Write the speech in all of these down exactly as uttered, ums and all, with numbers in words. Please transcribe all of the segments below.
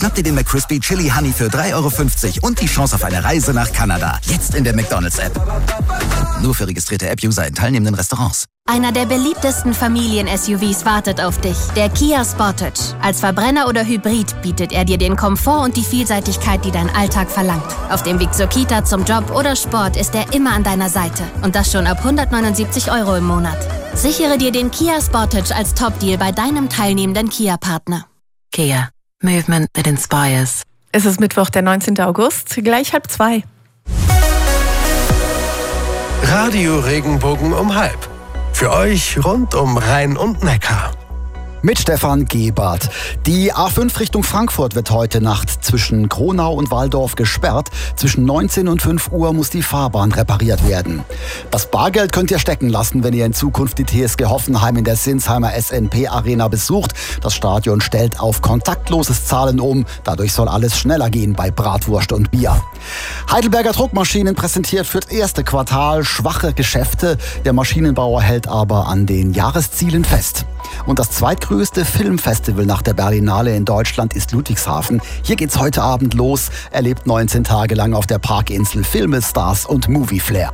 Schnapp dir den McCrispy Chili Honey für drei Euro fünfzig und die Chance auf eine Reise nach Kanada. Jetzt in der McDonald's-App. Nur für registrierte App-User in teilnehmenden Restaurants. Einer der beliebtesten Familien-S U Vs wartet auf dich. Der Kia Sportage. Als Verbrenner oder Hybrid bietet er dir den Komfort und die Vielseitigkeit, die dein Alltag verlangt. Auf dem Weg zur Kita, zum Job oder Sport ist er immer an deiner Seite. Und das schon ab hundertneunundsiebzig Euro im Monat. Sichere dir den Kia Sportage als Top-Deal bei deinem teilnehmenden Kia-Partner. Kia. Movement that inspires. Es ist Mittwoch, der neunzehnten August, gleich halb zwei. Radio Regenbogen um halb. Für euch rund um Rhein und Neckar. Mit Stefan Gebert. Die A fünf Richtung Frankfurt wird heute Nacht zwischen Kronau und Walldorf gesperrt. Zwischen neunzehn und fünf Uhr muss die Fahrbahn repariert werden. Das Bargeld könnt ihr stecken lassen, wenn ihr in Zukunft die T S G Hoffenheim in der Sinsheimer S N P Arena besucht. Das Stadion stellt auf kontaktloses Zahlen um. Dadurch soll alles schneller gehen bei Bratwurst und Bier. Heidelberger Druckmaschinen präsentiert für das erste Quartal schwache Geschäfte. Der Maschinenbauer hält aber an den Jahreszielen fest. Und das zweitgrößte Filmfestival nach der Berlinale in Deutschland ist Ludwigshafen. Hier geht's heute Abend los. Erlebt neunzehn Tage lang auf der Parkinsel Filme, Stars und Movie Flair.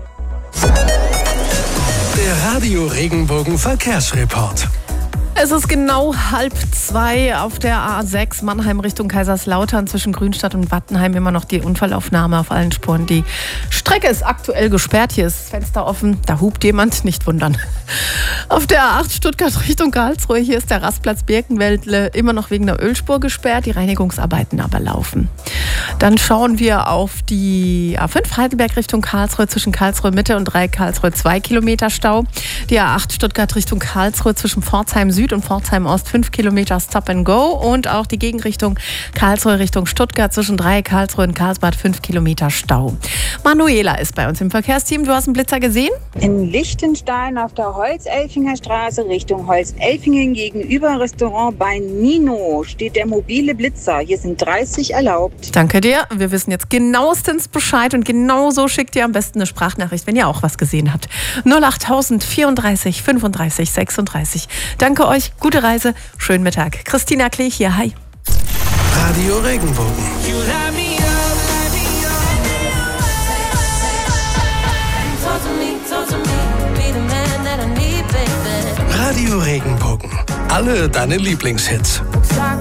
Der Radio Regenbogen Verkehrsreport. Es ist genau halb zwei auf der A sechs Mannheim Richtung Kaiserslautern zwischen Grünstadt und Wattenheim. Immer noch die Unfallaufnahme auf allen Spuren. Die Strecke ist aktuell gesperrt. Hier ist das Fenster offen. Da hupt jemand. Nicht wundern. Auf der A acht Stuttgart Richtung Karlsruhe. Hier ist der Rastplatz Birkenwäldle immer noch wegen der Ölspur gesperrt. Die Reinigungsarbeiten aber laufen. Dann schauen wir auf die A fünf Heidelberg Richtung Karlsruhe zwischen Karlsruhe Mitte und drei Karlsruhe zwei Kilometer Stau. Die A acht Stuttgart Richtung Karlsruhe zwischen Pforzheim Süd und Pforzheim Ost fünf Kilometer Stop and Go und auch die Gegenrichtung Karlsruhe Richtung Stuttgart zwischen drei Karlsruhe und Karlsbad fünf Kilometer Stau. Manuela ist bei uns im Verkehrsteam. Du hast einen Blitzer gesehen? In Lichtenstein auf der Holzelfinger Straße Richtung Holzelfingen gegenüber Restaurant bei Nino steht der mobile Blitzer. Hier sind dreißig erlaubt. Danke dir. Wir wissen jetzt genauestens Bescheid und genauso schickt ihr am besten eine Sprachnachricht, wenn ihr auch was gesehen habt. null acht tausend vierunddreißig fünfunddreißig sechsunddreißig. Danke euch, gute Reise, schönen Mittag. Christina Klee hier, hi. Radio Regenbogen. Radio Regenbogen. Alle deine Lieblingshits. Sag